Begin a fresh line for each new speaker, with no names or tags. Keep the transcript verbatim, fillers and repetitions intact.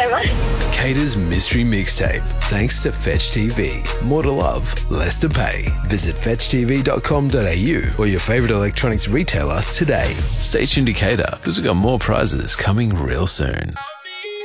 so much.
Cater's Mystery Mixtape. Thanks to Fetch T V. More to love, less to pay. Visit fetch t v dot com dot a u or your favourite electronics retailer today. Stay tuned to Cater because we've got more prizes coming real soon.